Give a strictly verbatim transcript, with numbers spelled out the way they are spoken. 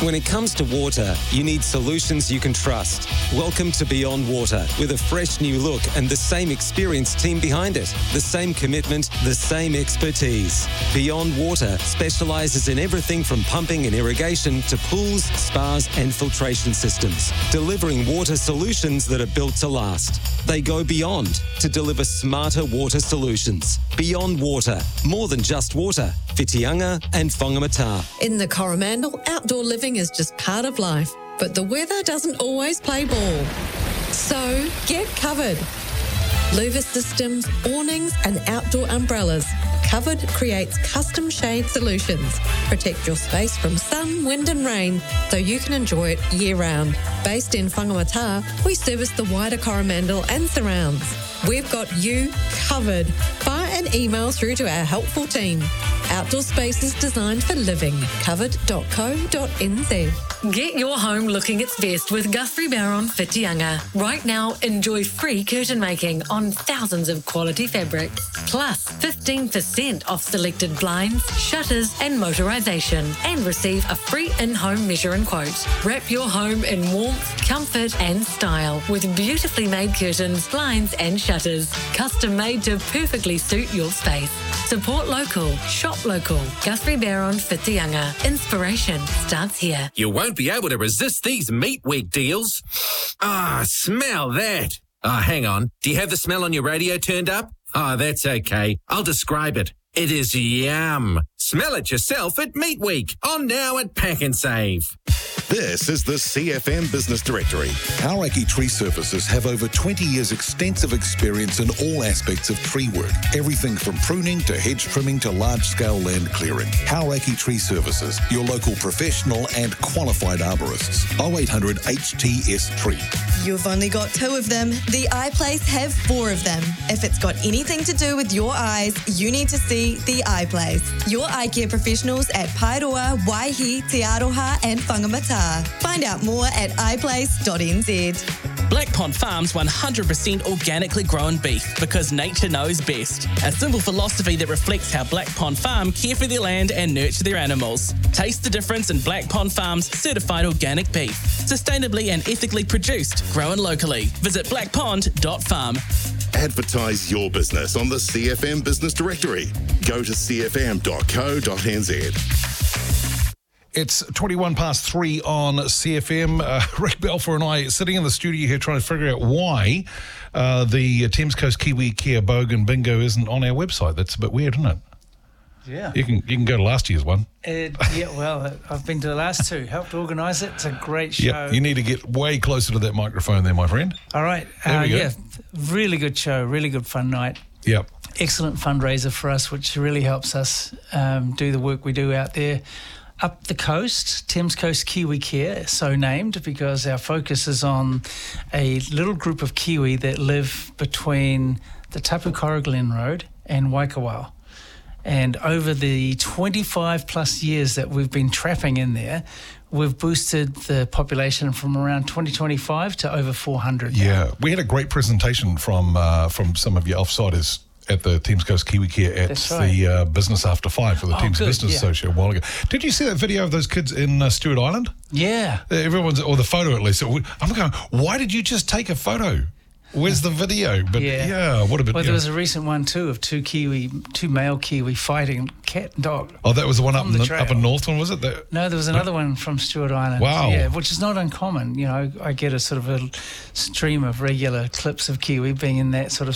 When it comes to water, you need solutions you can trust. Welcome to Beyond Water, with a fresh new look and the same experienced team behind it. The same commitment, the same expertise. Beyond Water specialises in everything from pumping and irrigation to pools, spas and filtration systems, delivering water solutions that are built to last. They go beyond to deliver smarter water solutions. Beyond Water, more than just water. Whitianga and Whangamata. In the Coromandel, outdoor living is just part of life, but the weather doesn't always play ball. So get covered. Louver systems, awnings and outdoor umbrellas. Covered creates custom shade solutions. Protect your space from sun, wind and rain so you can enjoy it year round. Based in Whangamata, we service the wider Coromandel and surrounds. We've got you covered. Fire an email through to our helpful team. Outdoor spaces designed for living. covered dot co dot n z. Get your home looking its best with Guthrie Barron Whitianga. Right now, enjoy free curtain making on thousands of quality fabrics. Plus, fifteen percent off selected blinds, shutters and motorisation. And receive a free in-home measure and quote. Wrap your home in warmth, comfort and style with beautifully made curtains, blinds and shutters. Custom made to perfectly suit your space. Support local. Shop local. Guthrie Barron Whitianga. Inspiration starts here. You won't be able to resist these Meat Week deals. Ah, smell that. Ah, hang on. Do you have the smell on your radio turned up? Ah, that's okay. I'll describe it. It is yum. Smell it yourself at Meat Week. On now at Pack and Save. This is the C F M Business Directory. Hauraki Tree Services have over twenty years extensive experience in all aspects of tree work. Everything from pruning to hedge trimming to large-scale land clearing. Hauraki Tree Services, your local professional and qualified arborists. oh eight hundred H T S Tree. You've only got two of them. The Eye Place have four of them. If it's got anything to do with your eyes, you need to see The Eye Place. Your eye care professionals at Paeroa, Waihi, Te Aroha and Whangamata. Find out more at i place dot n z. Black Pond Farms one hundred percent organically grown beef because nature knows best. A simple philosophy that reflects how Black Pond Farm care for their land and nurture their animals. Taste the difference in Black Pond Farms certified organic beef. Sustainably and ethically produced, grown locally. Visit black pond dot farm. Advertise your business on the C F M Business Directory. Go to c f m dot co dot n z. It's twenty-one past three on C F M. Uh, Rick Balfour and I sitting in the studio here trying to figure out why uh, the Thames Coast Kiwi Kia Bogan Bingo isn't on our website. That's a bit weird, isn't it? Yeah. You can you can go to last year's one. Uh, yeah, well, I've been to the last two. Helped organise it. It's a great show. Yeah, you need to get way closer to that microphone there, my friend. All right. There uh, we go. Yeah, really good show. Really good fun night. Yep. Excellent fundraiser for us, which really helps us um, do the work we do out there. Up the coast, Thames Coast Kiwi Care, so named because our focus is on a little group of Kiwi that live between the Tapukara Glen Road and Waikawao. And over the twenty-five plus years that we've been trapping in there, we've boosted the population from around twenty twenty-five to over four hundred. Yeah, now. we had a great presentation from uh, from some of your offsiders at the Thames Coast Kiwi Care at That's right. the uh, Business After Five for the Oh, Thames good, Business yeah. Association a while ago. Did you see that video of those kids in uh, Stewart Island? Yeah. Uh, Everyone's, or the photo at least. I'm going, why did you just take a photo? Where's the video? But yeah, Yeah. what a bit. Well, you there know. was a recent one too of two Kiwi, two male Kiwi fighting cat and dog. Oh, that was the one up on in, the the, up trail. in Northland, was it? That, No, there was another one from Stewart Island. Wow. Yeah, which is not uncommon. You know, I get a sort of a stream of regular clips of Kiwi being in that sort of